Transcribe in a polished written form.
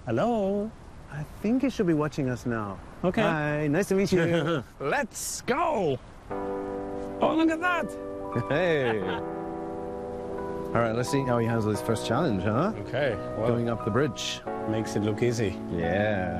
Hello. I think he should be watching us now. Okay. Hi, nice to meet you. Let's go. Oh, look at that. Hey. All right, let's see how he handles his first challenge, huh? Okay. Well, Going up the bridge. makes it look easy. Yeah.